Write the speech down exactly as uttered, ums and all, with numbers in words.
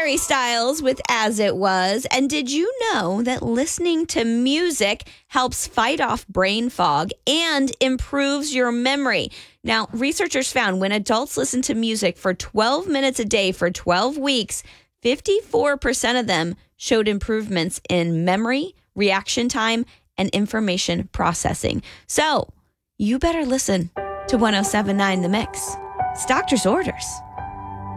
Harry Styles with As It Was. And did you know that listening to music helps fight off brain fog and improves your memory? Now, researchers found when adults listen to music for twelve minutes a day for twelve weeks, fifty-four percent of them showed improvements in memory, reaction time, and information processing. So you better listen to one oh seven point nine The Mix. It's doctor's orders.